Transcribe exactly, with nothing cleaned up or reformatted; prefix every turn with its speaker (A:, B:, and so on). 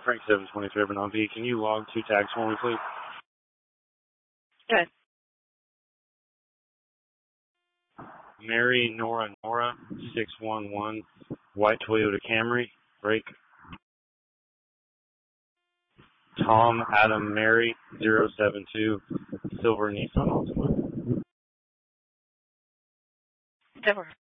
A: Frank seven twenty-three Urban on V. Can you log two tags for me, please?
B: Good.
A: Mary Nora Nora six one one, white Toyota Camry, brake. Tom Adam Mary zero seven two, silver Nissan Altima.
B: Silver.